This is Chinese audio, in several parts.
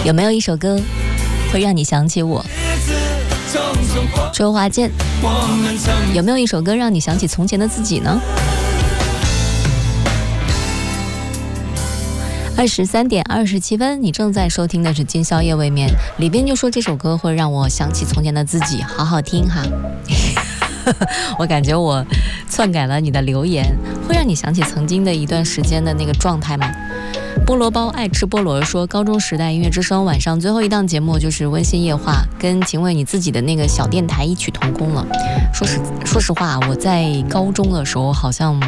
有没有一首歌会让你想起我？周华健，有没有一首歌让你想起从前的自己呢？23点27分，你正在收听的是今宵夜未眠。里边就说这首歌会让我想起从前的自己，好好听哈。我感觉我篡改了你的留言，会让你想起曾经的一段时间的那个状态吗？菠萝包爱吃菠萝说，高中时代音乐之声晚上最后一档节目就是温馨夜话，跟请问你自己的那个小电台异曲同工了。说实话，我在高中的时候好像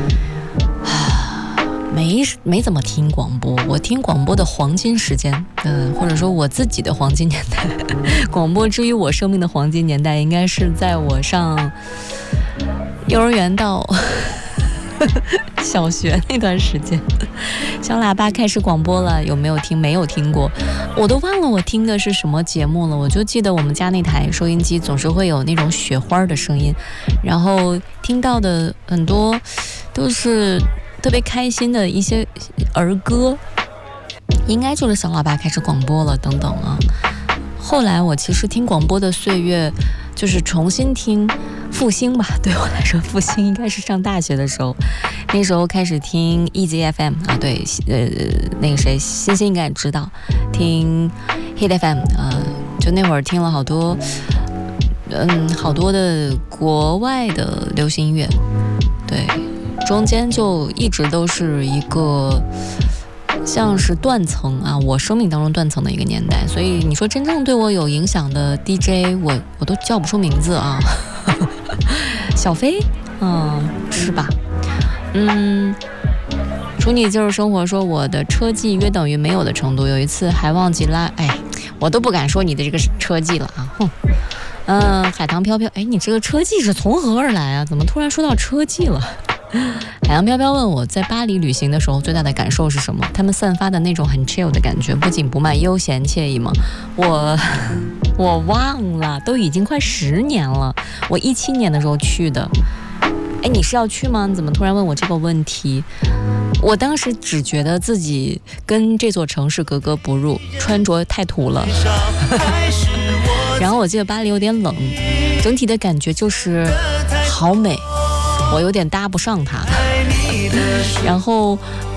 没怎么听广播，我听广播的黄金时间，或者说我自己的黄金年代，广播之于我生命的黄金年代，应该是在我上幼儿园到小学那段时间。小喇叭开始广播了，有没有听？没有听过，我都忘了我听的是什么节目了。我就记得我们家那台收音机总是会有那种雪花的声音，然后听到的很多都是特别开心的一些儿歌，应该就是小喇叭开始广播了等等啊。后来我其实听广播的岁月就是重新听复兴吧，对我来说复兴应该是上大学的时候，那时候开始听 EZFM 啊，对，那个谁欣欣应该也知道，听 Hit FM 就那会儿听了好多的国外的流行音乐，对，中间就一直都是一个像是断层啊，我生命当中断层的一个年代，所以你说真正对我有影响的 DJ， 我都叫不出名字啊。小飞，是吧？处女就是生活说，我的车技约等于没有的程度，有一次还忘记拉，我都不敢说你的这个车技了啊，海棠飘飘，你这个车技是从何而来啊？怎么突然说到车技了？海洋飘飘问我在巴黎旅行的时候最大的感受是什么？他们散发的那种很 chill 的感觉，不紧不慢，悠闲惬意吗？我忘了，都已经快10年了，我17年的时候去的。你是要去吗？你怎么突然问我这个问题？我当时只觉得自己跟这座城市格格不入，穿着太土了。然后我记得巴黎有点冷，整体的感觉就是好美，我有点搭不上它。然后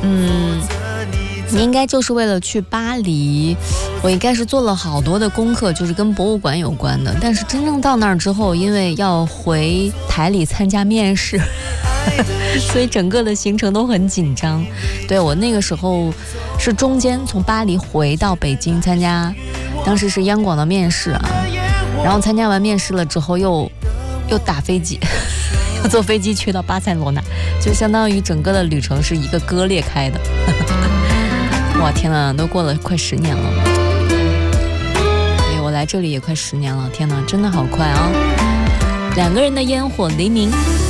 应该就是为了去巴黎，我应该是做了好多的功课，就是跟博物馆有关的。但是真正到那儿之后，因为要回台里参加面试，所以整个的行程都很紧张。对，我那个时候是中间从巴黎回到北京参加，当时是央广的面试啊，然后参加完面试了之后又打飞机。要坐飞机去到巴塞罗那，就相当于整个的旅程是一个割裂开的。哇天哪，都过了快10年了。我来这里也快10年了，天哪，真的好快啊！2个人的烟火黎明。